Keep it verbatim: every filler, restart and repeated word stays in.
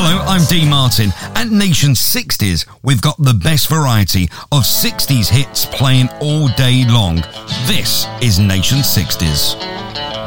Hello, I'm Dean Martin. At Nation sixties, we've got the best variety of sixties hits playing all day long. This is Nation sixties.